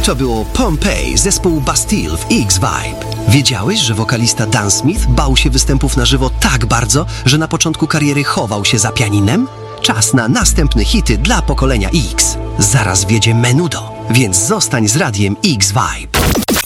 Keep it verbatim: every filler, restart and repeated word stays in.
To było Pompeii, zespół Bastille w X-Vibe. Wiedziałeś, że wokalista Dan Smith bał się występów na żywo tak bardzo, że na początku kariery chował się za pianinem? Czas na następne hity dla pokolenia X. Zaraz wiedzie Menudo, więc zostań z radiem X-Vibe.